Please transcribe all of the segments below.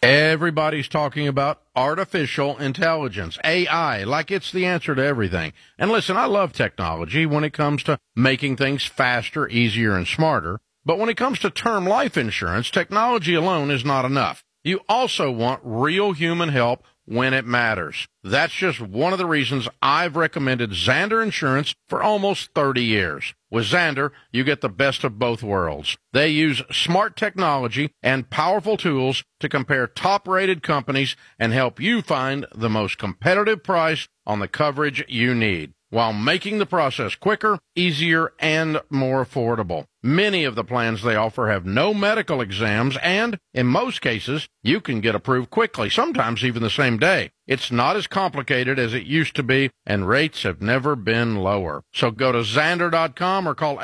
Everybody's talking about artificial intelligence, AI, like it's the answer to everything. And listen, I love technology when it comes to making things faster, easier, and smarter. But when it comes to term life insurance, technology alone is not enough. You also want real human help when it matters. That's just one of the reasons I've recommended Zander Insurance for almost 30 years. With Zander, you get the best of both worlds. They use smart technology and powerful tools to compare top-rated companies and help you find the most competitive price on the coverage you need, while making the process quicker, easier, and more affordable. Many of the plans they offer have no medical exams, and in most cases, you can get approved quickly, sometimes even the same day. It's not as complicated as it used to be, and rates have never been lower. So go to Zander.com or call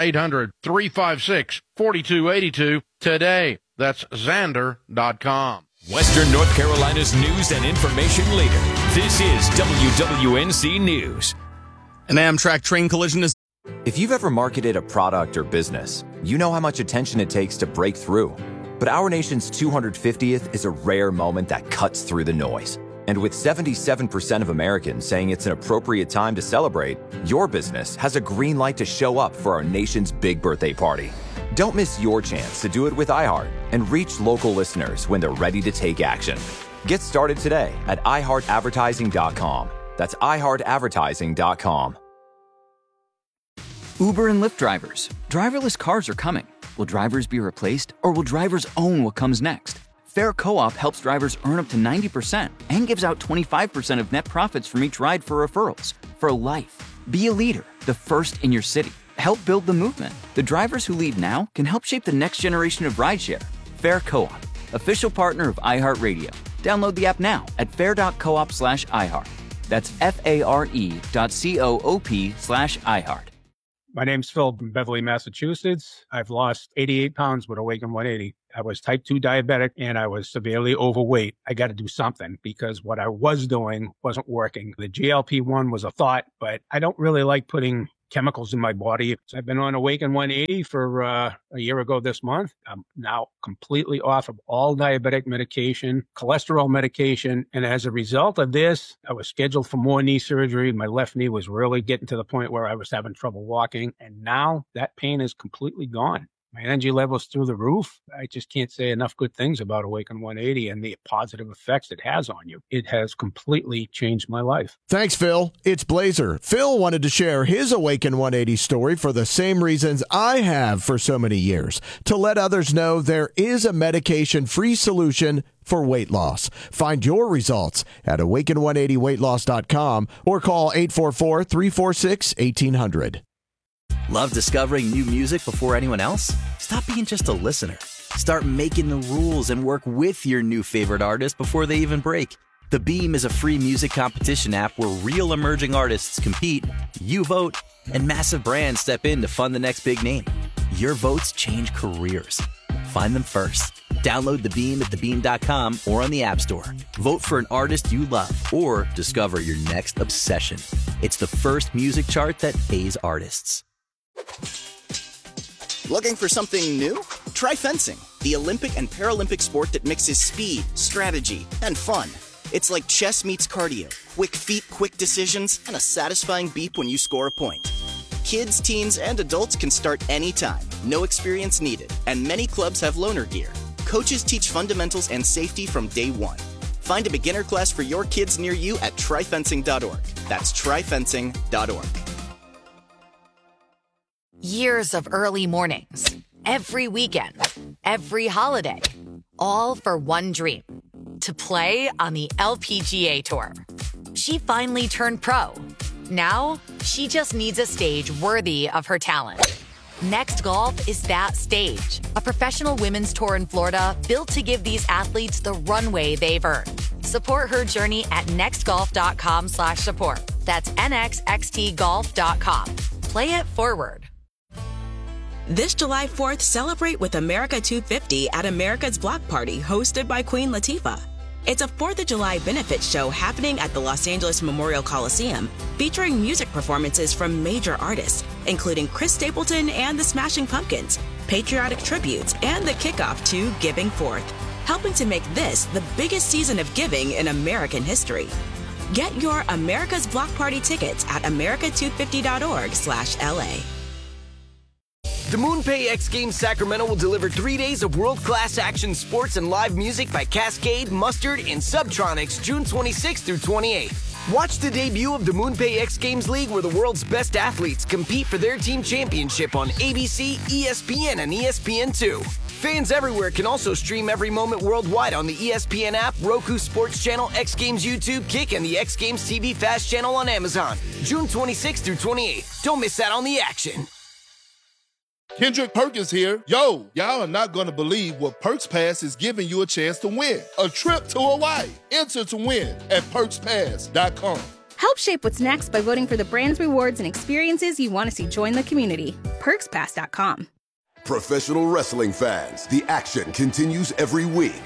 800-356-4282 today. That's Zander.com. Western North Carolina's news and information leader. This is WWNC News. An Amtrak train collision is... If you've ever marketed a product or business, you know how much attention it takes to break through. But our nation's 250th is a rare moment that cuts through the noise. And with 77% of Americans saying it's an appropriate time to celebrate, your business has a green light to show up for our nation's big birthday party. Don't miss your chance to do it with iHeart and reach local listeners when they're ready to take action. Get started today at iHeartAdvertising.com. That's iHeartAdvertising.com. Uber and Lyft drivers. Driverless cars are coming. Will drivers be replaced, or will drivers own what comes next? Fair Co-op helps drivers earn up to 90% and gives out 25% of net profits from each ride for referrals. For life. Be a leader, the first in your city. Help build the movement. The drivers who lead now can help shape the next generation of rideshare. Fair Co-op, official partner of iHeartRadio. Download the app now at fair.coop/iHeart. That's FARE.coop/iHeart. My name's Phil from Beverly, Massachusetts. I've lost 88 pounds with Awaken 180. I was type 2 diabetic and I was severely overweight. I got to do something because what I was doing wasn't working. The GLP-1 was a thought, but I don't really like putting chemicals in my body. So I've been on Awaken 180 for a year ago this month. I'm now completely off of all diabetic medication, cholesterol medication. And as a result of this, I was scheduled for more knee surgery. My left knee was really getting to the point where I was having trouble walking. And now that pain is completely gone. My energy level's through the roof. I just can't say enough good things about Awaken 180 and the positive effects it has on you. It has completely changed my life. Thanks, Phil. It's Blazer. Phil wanted to share his Awaken 180 story for the same reasons I have for so many years, to let others know there is a medication-free solution for weight loss. Find your results at awaken180weightloss.com or call 844-346-1800. Love discovering new music before anyone else? Stop being just a listener. Start making the rules and work with your new favorite artist before they even break. The Beam is a free music competition app where real emerging artists compete, you vote, and massive brands step in to fund the next big name. Your votes change careers. Find them first. Download The Beam at thebeam.com or on the App Store. Vote for an artist you love or discover your next obsession. It's the first music chart that pays artists. Looking for something new? Try fencing, the Olympic and Paralympic sport that mixes speed, strategy, and fun. It's like chess meets cardio, quick feet, quick decisions, and a satisfying beep when you score a point. Kids, teens, and adults can start anytime, no experience needed, and many clubs have loaner gear. Coaches teach fundamentals and safety from day one. Find a beginner class for your kids near you at tryfencing.org. That's tryfencing.org. Years of early mornings, every weekend, every holiday, all for one dream, to play on the LPGA Tour. She finally turned pro. Now, she just needs a stage worthy of her talent. Next Golf is that stage, a professional women's tour in Florida built to give these athletes the runway they've earned. Support her journey at nextgolf.com/support. That's nxxtgolf.com. Play it forward. This July 4th, celebrate with America 250 at America's Block Party, hosted by Queen Latifah. It's a 4th of July benefit show happening at the Los Angeles Memorial Coliseum, featuring music performances from major artists, including Chris Stapleton and the Smashing Pumpkins, patriotic tributes, and the kickoff to Giving Forth. helping to make this the biggest season of giving in American history. Get your America's Block Party tickets at america250.org/LA. The MoonPay X Games Sacramento will deliver 3 days of world-class action sports and live music by Cascade, Mustard, and Subtronics June 26th through 28th. Watch the debut of the MoonPay X Games League where the world's best athletes compete for their team championship on ABC, ESPN, and ESPN2. Fans everywhere can also stream every moment worldwide on the ESPN app, Roku Sports Channel, X Games YouTube, Kick, and the X Games TV Fast Channel on Amazon. June 26th through 28th. Don't miss out on the action. Kendrick Perkins here. Yo, y'all are not going to believe what Perks Pass is giving you a chance to win. A trip to Hawaii. Enter to win at PerksPass.com. Help shape what's next by voting for the brands, rewards, and experiences you want to see join the community. PerksPass.com. Professional wrestling fans, the action continues every week.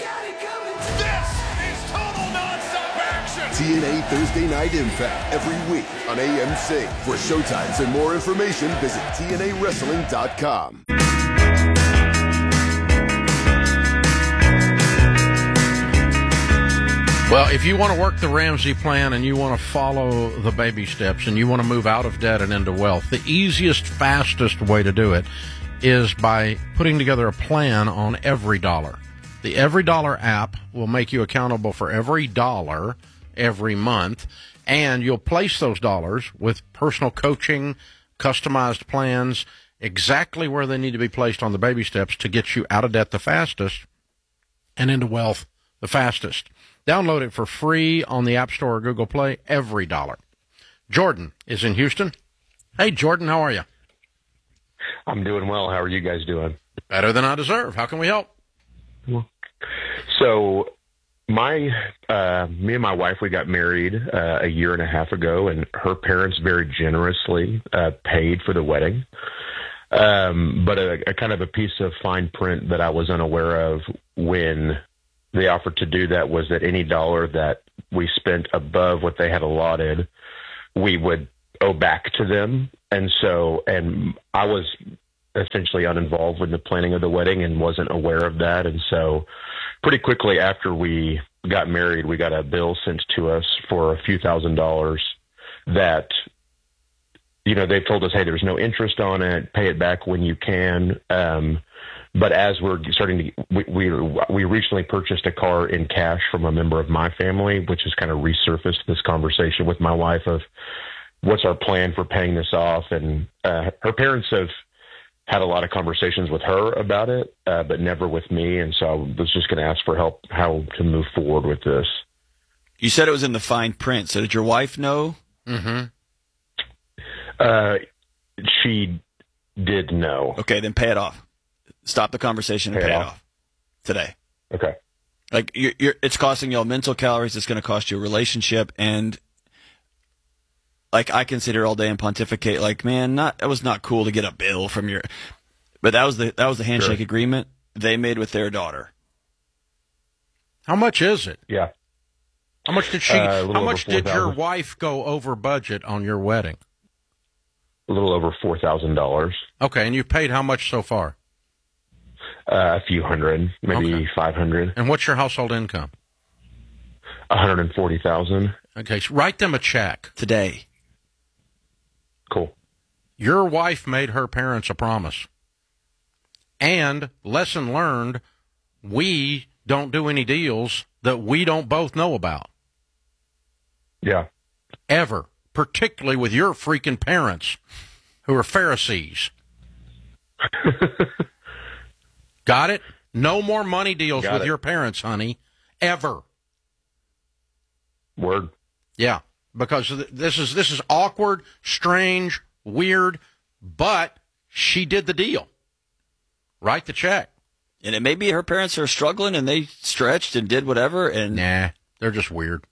TNA Thursday Night Impact every week on AMC. For showtimes and more information, visit TNAWrestling.com. Well, if you want to work the Ramsey plan and you want to follow the baby steps and you want to move out of debt and into wealth, the easiest, fastest way to do it is by putting together a plan on Every Dollar. The Every Dollar app will make you accountable for every dollar every month, and you'll place those dollars with personal coaching, customized plans, exactly where they need to be placed on the baby steps to get you out of debt the fastest and into wealth the fastest. Download it for free on the App Store or Google Play, Every Dollar. Jordan is in Houston. Hey, Jordan, how are you? I'm doing well. How are you guys doing? Better than I deserve. How can we help? So, me and my wife, we got married a year and a half ago, and her parents very generously paid for the wedding. But a kind of a piece of fine print that I was unaware of when they offered to do that was that any dollar that we spent above what they had allotted, we would owe back to them. And I was essentially uninvolved with the planning of the wedding and wasn't aware of that. And so pretty quickly after we got married, we got a bill sent to us for a few $1,000s that, you know, they told us, hey, there's no interest on it, pay it back when you can. But as we're starting to, we recently purchased a car in cash from a member of my family, which has kind of resurfaced this conversation with my wife of what's our plan for paying this off. And her parents have had a lot of conversations with her about it, but never with me. And so I was just going to ask for help how to move forward with this. You said it was in the fine print. So did your wife know? Mm-hmm. She did know. Okay, then pay it off. Stop the conversation and pay it off today. Okay. Like it's costing y'all mental calories. It's going to cost you a relationship. And like I can sit here all day and pontificate like, man, that was not cool to get a bill from your, but that was the handshake agreement they made with their daughter. How much is it? Yeah. How much did how much did your wife go over budget on your wedding? A little over $4,000. Okay. And you paid how much so far? A few hundred, maybe 500. And what's your household income? $140,000. Okay, so write them a check today. Cool. Your wife made her parents a promise. And lesson learned, we don't do any deals that we don't both know about. Yeah. Ever. Particularly with your freaking parents who are Pharisees. Got it? No more money deals with your parents, honey. Ever. Word. Yeah, because this is awkward, strange, weird, but she did the deal. Write the check. And it may be her parents are struggling and they stretched and did whatever. And nah, they're just weird.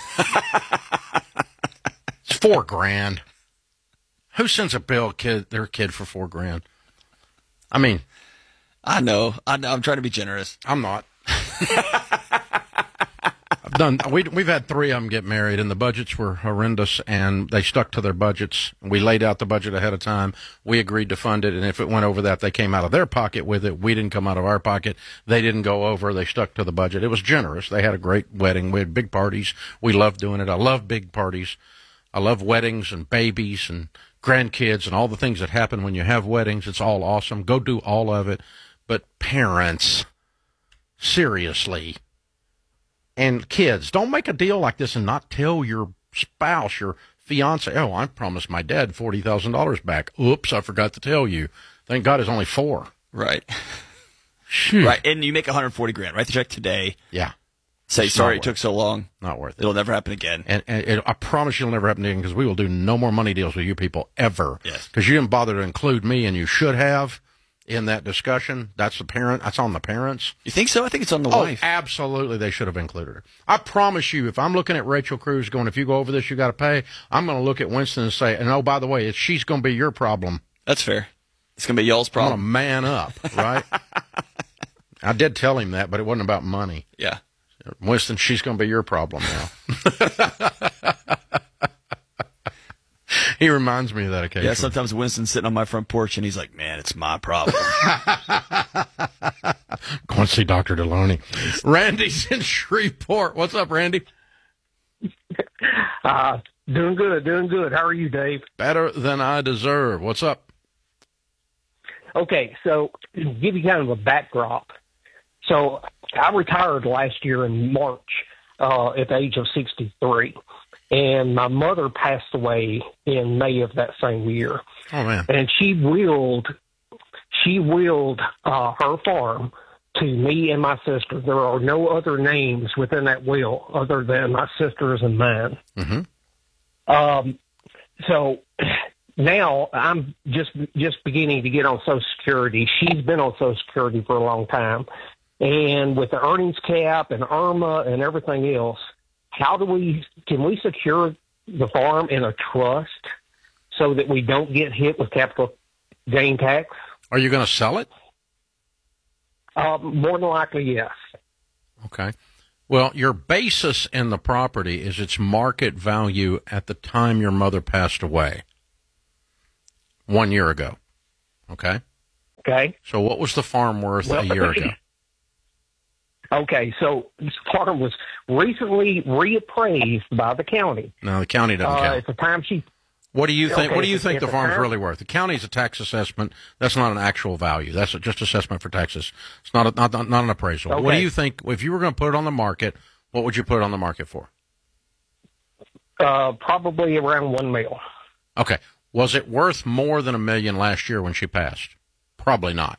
It's $4,000. Who sends a bill their kid for $4,000? I mean, I know. I'm trying to be generous. I'm not. We've had 3 of them get married, and the budgets were horrendous, and they stuck to their budgets. We laid out the budget ahead of time. We agreed to fund it, and if it went over that, they came out of their pocket with it. We didn't come out of our pocket. They didn't go over. They stuck to the budget. It was generous. They had a great wedding. We had big parties. We loved doing it. I love big parties. I love weddings and babies and grandkids and all the things that happen when you have weddings. It's all awesome. Go do all of it. But parents, seriously, and kids, don't make a deal like this and not tell your spouse, your fiance, oh, I promised my dad $40,000 back. Oops, I forgot to tell you. Thank God it's only 4. Right. Shoot. Right, and you make $140,000. Write the check today. Yeah. Say, It's sorry not it took so long. Not worth it. It'll never happen again. And I promise you'll never happen again because we will do no more money deals with you people ever. Yes. Because you didn't bother to include me, and you should have in that discussion. That's the parent. That's on the parents. You think so? I think it's on the wife. Absolutely. They should have included her. I promise you, if I'm looking at Rachel Cruz going, if you go over this, you got to pay, I'm going to look at Winston and say, and oh, by the way, she's going to be your problem. That's fair. It's going to be y'all's problem. I'm going to man up, right? I did tell him that, but it wasn't about money. Yeah. Winston, she's going to be your problem now. He reminds me of that occasionally. Yeah, sometimes Winston's sitting on my front porch, and he's like, man, it's my problem. Go and see Dr. Deloney. Randy's in Shreveport. What's up, Randy? Doing good. How are you, Dave? Better than I deserve. What's up? Okay, so to give you kind of a backdrop. So I retired last year in March at the age of 63, and my mother passed away in May of that same year. Oh, man. And she willed her farm to me and my sister. There are no other names within that will other than my sister's and mine. Mm-hmm. So now I'm just beginning to get on Social Security. She's been on Social Security for a long time. And with the earnings cap and IRMA and everything else, can we secure the farm in a trust so that we don't get hit with capital gain tax? Are you going to sell it? More than likely, yes. Okay. Well, your basis in the property is its market value at the time your mother passed away 1 year ago. Okay? Okay. So what was the farm worth a year ago? Okay, so this farm was recently reappraised by the county. No, the county doesn't count. At the time What do you think? Okay, what do you think at the the farm's time- really worth? The county's a tax assessment. That's not an actual value. That's just assessment for taxes. It's not an appraisal. What do Okay. you think if you were going to put it on the market? What would you put it on the market for? probably around $1 million. Okay. Was it worth more than $1 million last year when she passed? Probably not.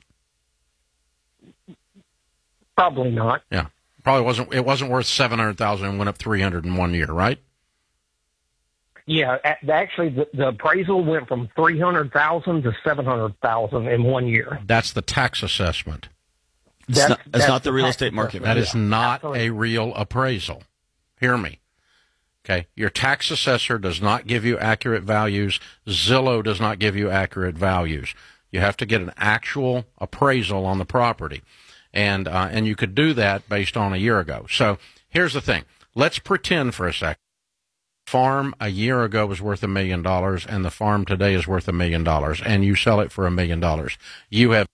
Probably not. Yeah. Probably wasn't. It wasn't worth $700,000 and went up $300,000 in 1 year, right? Yeah, actually, the appraisal went from $300,000 to $700,000 in 1 year. That's the tax assessment. That's not the real tax estate market. That value. is not a real appraisal. Hear me. Okay. Your tax assessor does not give you accurate values. Zillow does not give you accurate values. You have to get an actual appraisal on the property. And you could do that based on a year ago. So here's the thing. Let's pretend for a second. Farm a year ago was worth $1 million, and the farm today is worth $1 million, and you sell it for $1 million. You have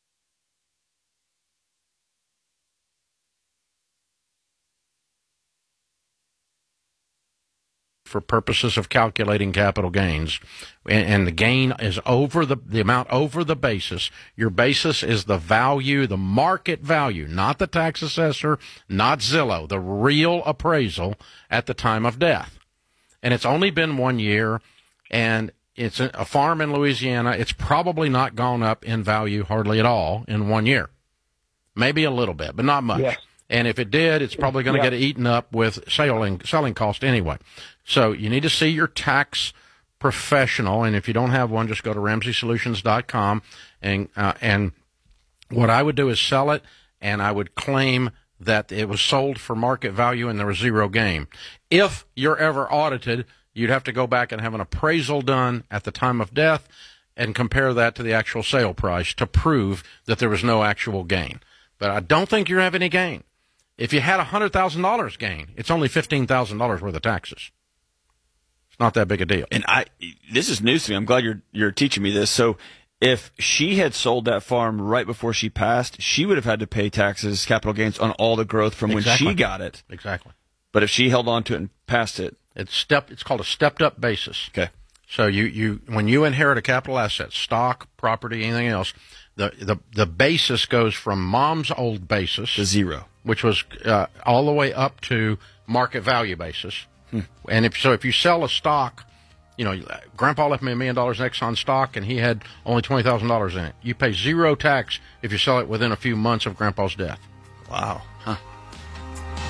for purposes of calculating capital gains, and the gain is over the amount over the basis. Your basis is the value, the market value, not the tax assessor, not Zillow, the real appraisal at the time of death. And it's only been 1 year, and it's a farm in Louisiana. It's probably not gone up in value hardly at all in 1 year. Maybe a little bit, but not much. Yes. And if it did, it's probably going to Yeah. get eaten up with selling cost anyway. So you need to see your tax professional, and if you don't have one, just go to RamseySolutions.com. And what I would do is sell it, and I would claim that it was sold for market value and there was zero gain. If you're ever audited, you'd have to go back and have an appraisal done at the time of death and compare that to the actual sale price to prove that there was no actual gain. But I don't think you have any gain. If you had $100,000 gain, it's only $15,000 worth of taxes. It's not that big a deal. And this is news to me. I'm glad you're teaching me this. So if she had sold that farm right before she passed, she would have had to pay taxes, capital gains on all the growth from when she got it. Exactly. But if she held on to it and passed it, it's called a stepped up basis. Okay. So you when you inherit a capital asset, stock, property, anything else, the basis goes from mom's old basis to zero, which was all the way up to market value basis. And if you sell a stock, Grandpa left me $1 million in Exxon stock, and he had only $20,000 in it. You pay zero tax if you sell it within a few months of Grandpa's death. Wow. Huh.